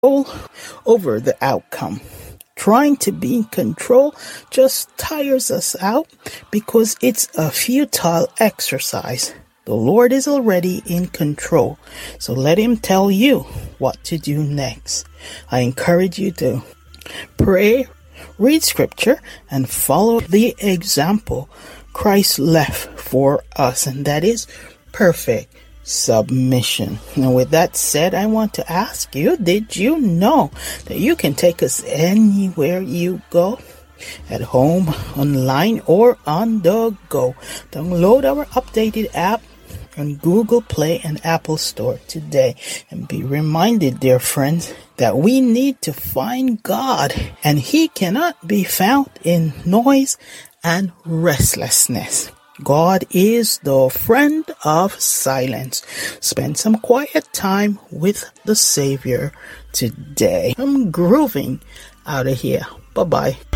all over the outcome. Trying to be in control just tires us out because it's a futile exercise. The Lord is already in control, so let Him tell you what to do next. I encourage you to pray, read scripture, and follow the example Christ left for us, and that is perfect submission. And with that said, I want to ask you, did you know that you can take us anywhere you go? At home, online, or on the go. Download our updated app on Google Play and Apple Store today. And be reminded, dear friends, that we need to find God, and He cannot be found in noise and restlessness. God is the friend of silence. Spend some quiet time with the Savior today. I'm grooving out of here. Bye-bye.